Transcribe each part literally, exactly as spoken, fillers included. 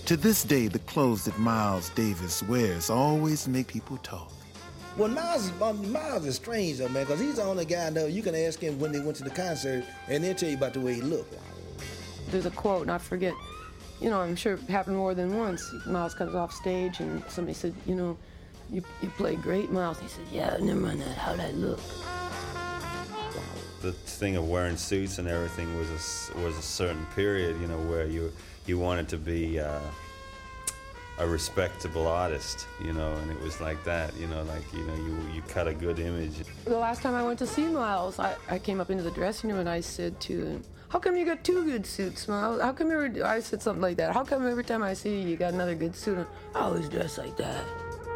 To this day, the clothes that Miles Davis wears always make people talk. Well, Miles is, Miles is strange, though, man, because he's the only guy I know. You can ask him when they went to the concert, and they'll tell you about the way he looked. There's a quote, and I forget, you know, I'm sure it happened more than once. Miles comes off stage, and somebody said, you know, you, you play great, Miles. He said, yeah, never mind that, how'd I look? The thing of wearing suits and everything was a, was a certain period, you know, where you you wanted to be uh, a respectable artist, you know, and it was like that, you know, like, you know, you you cut a good image. The last time I went to see Miles, I, I came up into the dressing room and I said to him, how come you got two good suits, Miles? How come every, I said something like that, how come every time I see you, you got another good suit on? I always dress like that.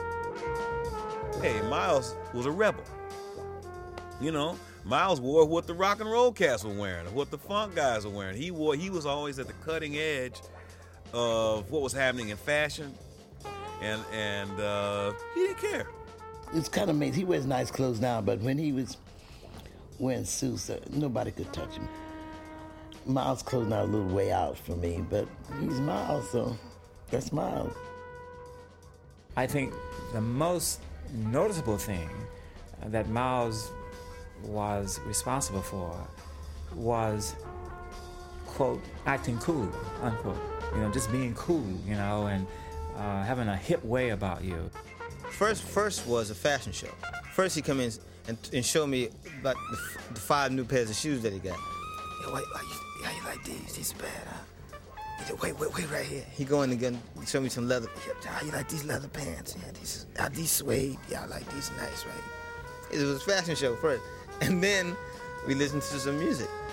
Hey, Miles was a rebel, you know. Miles wore what the rock and roll cats were wearing, what the funk guys were wearing. He wore. He was always at the cutting edge of what was happening in fashion, and and uh, he didn't care. It's kind of amazing. He wears nice clothes now, but when he was wearing suits, uh, nobody could touch him. Miles' clothes now a little way out for me, but he's Miles, so that's Miles. I think the most noticeable thing that Miles was responsible for was, quote, acting cool, unquote. You know, just being cool, you know, and uh, having a hip way about you. First, first was a fashion show. First he come in and, and show me about the, the five new pairs of shoes that he got. Yo, wait, why you, how you like these? These bad, huh? He said, wait, wait, wait, right here. He go in again, show me some leather. How you like these leather pants? Yeah, these, are these suede? Yeah, I like these nice, right? It was a fashion show first. And then we listened to some music.